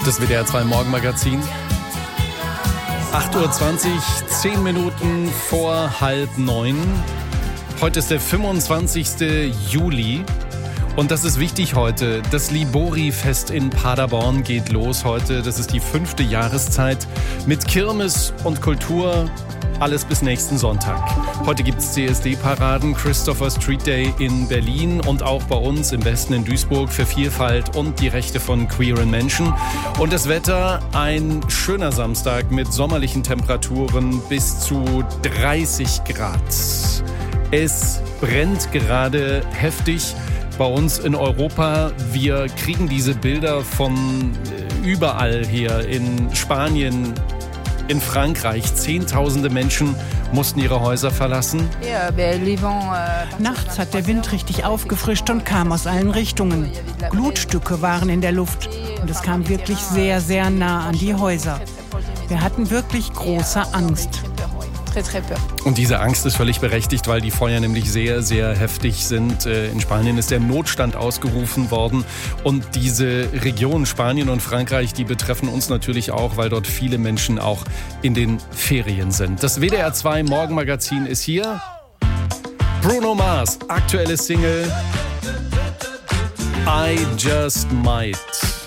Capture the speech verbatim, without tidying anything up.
Das W D R zwei Morgenmagazin. acht Uhr zwanzig, zehn Minuten vor halb neun. Heute ist der fünfundzwanzigste Juli. Und das ist wichtig heute. Das Libori-Fest in Paderborn geht los heute. Das ist die fünfte Jahreszeit mit Kirmes und Kultur. Alles bis nächsten Sonntag. Heute gibt es C S D-Paraden, Christopher Street Day in Berlin und auch bei uns im Westen in Duisburg für Vielfalt und die Rechte von queeren Menschen. Und das Wetter, ein schöner Samstag mit sommerlichen Temperaturen bis zu dreißig Grad. Es brennt gerade heftig bei uns in Europa. Wir kriegen diese Bilder von überall hier in Spanien, in Frankreich. Zehntausende Menschen mussten ihre Häuser verlassen. Nachts hat der Wind richtig aufgefrischt und kam aus allen Richtungen. Glutstücke waren in der Luft und es kam wirklich sehr, sehr nah an die Häuser. Wir hatten wirklich große Angst. Und diese Angst ist völlig berechtigt, weil die Feuer nämlich sehr, sehr heftig sind. In Spanien ist der Notstand ausgerufen worden. Und diese Region Spanien und Frankreich, die betreffen uns natürlich auch, weil dort viele Menschen auch in den Ferien sind. Das W D R zwei Morgenmagazin ist hier. Bruno Mars, aktuelle Single I Just Might.